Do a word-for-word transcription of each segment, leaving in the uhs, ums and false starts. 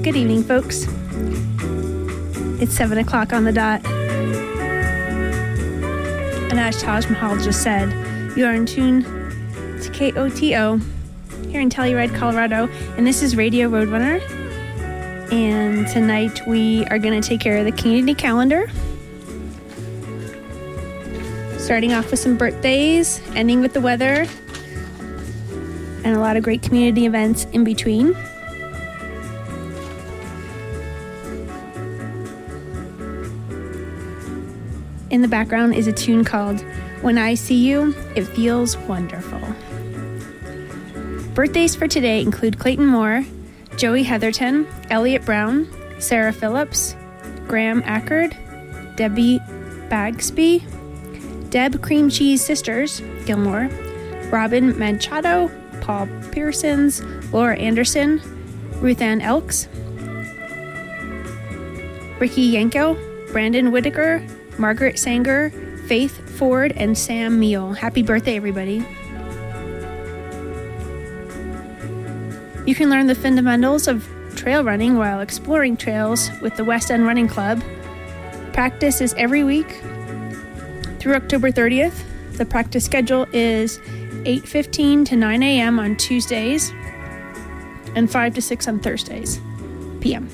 Good evening, folks. It's seven o'clock on the dot. And as Taj Mahal just said, you are in tune to K O T O here in Telluride, Colorado, and this is Radio Roadrunner. And tonight we are going to take care of the community calendar. Starting off with some birthdays, ending with the weather, and a lot of great community events in between. In the background is a tune called When I See You, It Feels Wonderful. Birthdays for today include Clayton Moore, Joey Heatherton, Elliot Brown, Sarah Phillips, Graham Ackard, Debbie Bagsby, Deb Cream Cheese Sisters, Gilmore, Robin Machado, Paul Pearsons, Laura Anderson, Ruth Ann Elks, Ricky Yanko, Brandon Whitaker, Margaret Sanger, Faith Ford, and Sam Meal. Happy birthday, everybody. You can learn the fundamentals of trail running while exploring trails with the West End Running Club. Practice is every week through October thirtieth. The practice schedule is eight fifteen to nine a.m. on Tuesdays and five to six on Thursdays p m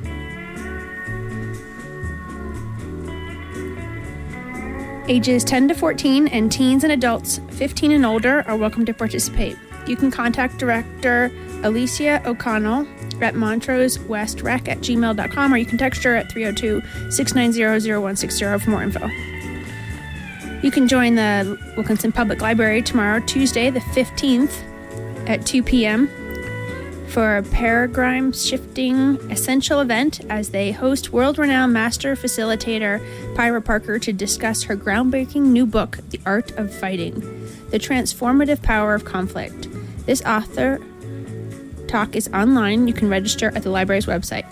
Ages ten to fourteen and teens and adults fifteen and older are welcome to participate. You can contact Director Alicia O'Connell at Montrose West Rec at gmail dot com, or you can text her at three oh two, six nine zero, zero one six zero for more info. You can join the Wilkinson Public Library tomorrow, Tuesday the fifteenth at two p.m. for a paradigm shifting essential event as they host world-renowned master facilitator Pyra Parker to discuss her groundbreaking new book, The Art of Fighting, The Transformative Power of Conflict. This author talk is online. You can register at the library's website.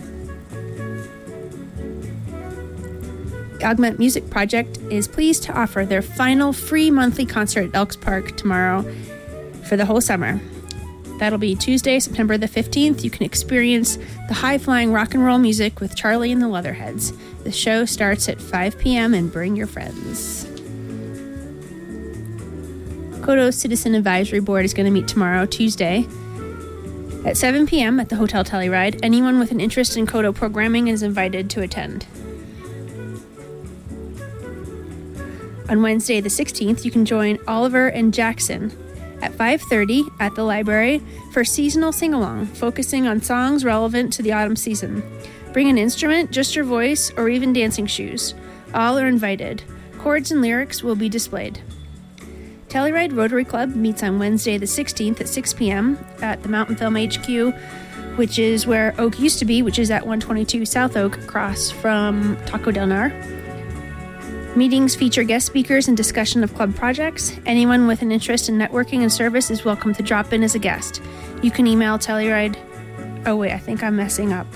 The Augment Music Project is pleased to offer their final free monthly concert at Elks Park tomorrow for the whole summer. That'll be Tuesday, September the fifteenth. You can experience the high-flying rock and roll music with Charlie and the Leatherheads. The show starts at five p.m. and bring your friends. Kodo Citizen Advisory Board is going to meet tomorrow, Tuesday, at seven p.m. at the Hotel Telluride. Anyone with an interest in Kodo programming is invited to attend. On Wednesday the sixteenth, you can join Oliver and Jackson at five thirty at the library for seasonal sing-along, focusing on songs relevant to the autumn season. Bring an instrument, just your voice, or even dancing shoes. All are invited. Chords and lyrics will be displayed. Telluride Rotary Club meets on Wednesday the sixteenth at six p.m. at the Mountain Film H Q, which is where Oak used to be, which is at one twenty-two South Oak, across from Taco Del Nar. Meetings feature guest speakers and discussion of club projects. Anyone with an interest in networking and service is welcome to drop in as a guest. You can email Telluride. Oh wait, I think I'm messing up.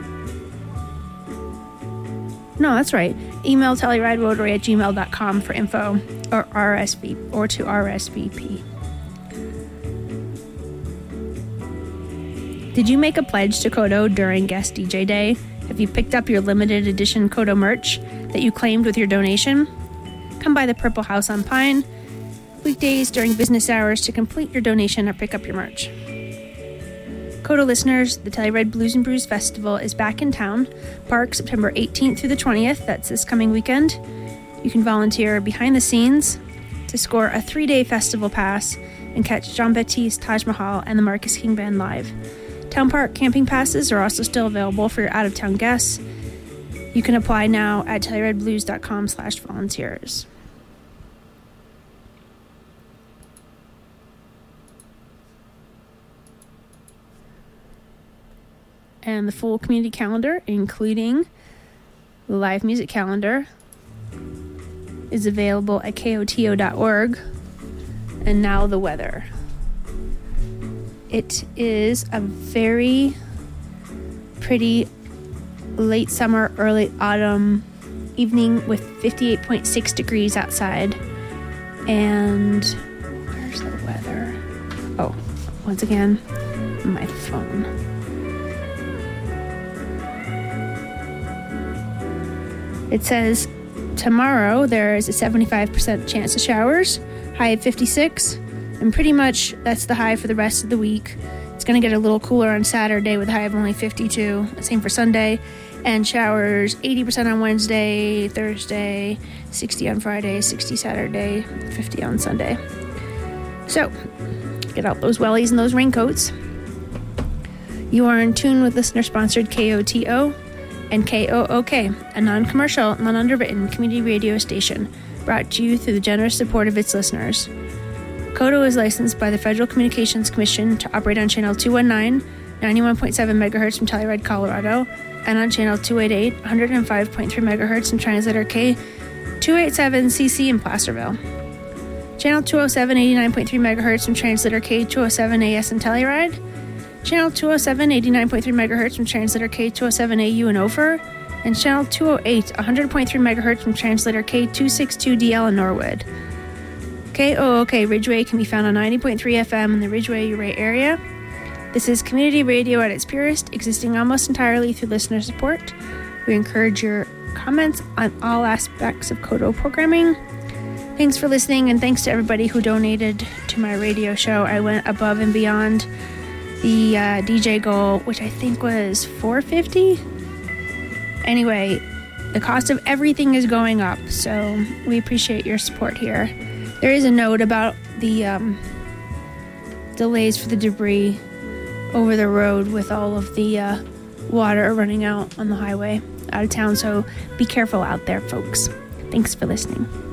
No, that's right. Email TellurideRotary at gmail dot com for info or R S V or to R S V P. Did you make a pledge to Kodo during Guest D J Day? Have you picked up your limited edition Kodo merch that you claimed with your donation? Come by the Purple House on Pine weekdays during business hours to complete your donation or pick up your merch. Kodo listeners, the Telluride Blues and Brews Festival is back in town. Park September eighteenth through the twentieth. That's this coming weekend. You can volunteer behind the scenes to score a three-day festival pass and catch Jean-Baptiste, Taj Mahal, and the Marcus King Band live. Town Park camping passes are also still available for your out-of-town guests. You can apply now at TellurideBlues dot com slash volunteers. And the full community calendar, including the live music calendar, is available at K O T O dot org. And now the weather. It is a very pretty late summer, early autumn evening with fifty-eight point six degrees outside. And where's the weather? Oh, once again, my phone. It says tomorrow there is a seventy-five percent chance of showers, high of fifty-six, and pretty much that's the high for the rest of the week. It's going to get a little cooler on Saturday with a high of only fifty-two. Same for Sunday. And showers eighty percent on Wednesday, Thursday, sixty on Friday, sixty Saturday, fifty on Sunday. So, get out those wellies and those raincoats. You are in tune with listener-sponsored K O T O and K O O K, a non-commercial, non-underwritten community radio station brought to you through the generous support of its listeners. C O T O is licensed by the Federal Communications Commission to operate on channel two nineteen, ninety-one point seven megahertz from Telluride, Colorado, and on channel two eighty-eight, one oh five point three megahertz from translator K two eighty-seven C C in Placerville. Channel two oh seven, eighty-nine point three megahertz from translator K two oh seven A S in Telluride. Channel two oh seven, eighty-nine point three megahertz from translator K two oh seven A U in Ophir. And channel two oh eight, one hundred point three megahertz from translator K two sixty-two D L in Norwood. K O O K Ridgeway can be found on ninety point three F M in the Ridgeway-Uray area. This is community radio at its purest, existing almost entirely through listener support. We encourage your comments on all aspects of C O T O programming. Thanks for listening, and thanks to everybody who donated to my radio show. I went above and beyond the uh, D J goal, which I think was four hundred fifty dollars. Anyway, the cost of everything is going up, so we appreciate your support here. There is a note about the um, delays for the debris over the road with all of the uh, water running out on the highway out of town, so be careful out there, folks. Thanks for listening.